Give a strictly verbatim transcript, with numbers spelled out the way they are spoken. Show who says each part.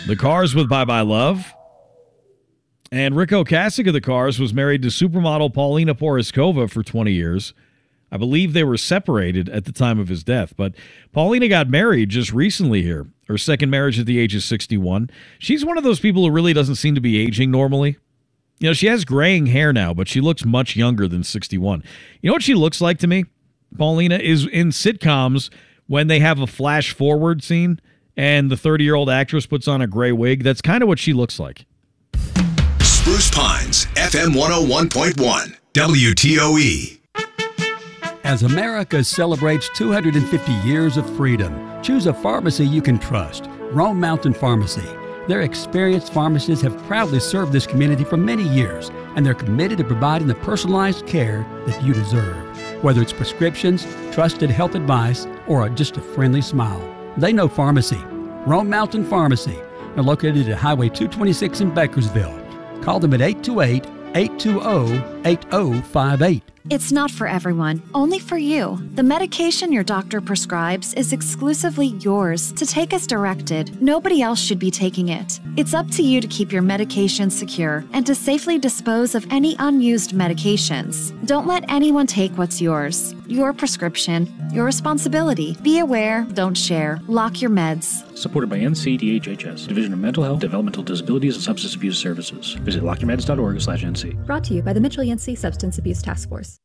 Speaker 1: The Cars with Bye Bye Love. And Rick Ocasek of the Cars was married to supermodel Paulina Poroskova for twenty years. I believe they were separated at the time of his death, but Paulina got married just recently here. Her second marriage at the age of sixty-one. She's one of those people who really doesn't seem to be aging normally. You know, she has graying hair now, but she looks much younger than sixty-one. You know what she looks like to me? Paulina is in sitcoms when they have a flash forward scene and the thirty-year-old actress puts on a gray wig. That's kind of what she looks like.
Speaker 2: Spruce Pines, F M one oh one point one, W T O E.
Speaker 3: As America celebrates two hundred fifty years of freedom, choose a pharmacy you can trust. Rome Mountain Pharmacy. Their experienced pharmacists have proudly served this community for many years, and they're committed to providing the personalized care that you deserve. Whether it's prescriptions, trusted health advice, or just a friendly smile, they know pharmacy. Rome Mountain Pharmacy. They're located at Highway two twenty-six in Bakersville. Call them at eight two eight, eight two zero, eight zero five eight.
Speaker 4: It's not for everyone, only for you. The medication your doctor prescribes is exclusively yours to take as directed. Nobody else should be taking it. It's up to you to keep your medication secure and to safely dispose of any unused medications. Don't let anyone take what's yours. Your prescription, your responsibility. Be aware, don't share. Lock your meds.
Speaker 5: Supported by N C D H H S, Division of Mental Health, Developmental Disabilities, and Substance Abuse Services. Visit lock your meds dot org slash N C.
Speaker 6: Brought to you by the Mitchell Yancey Substance Abuse Task Force.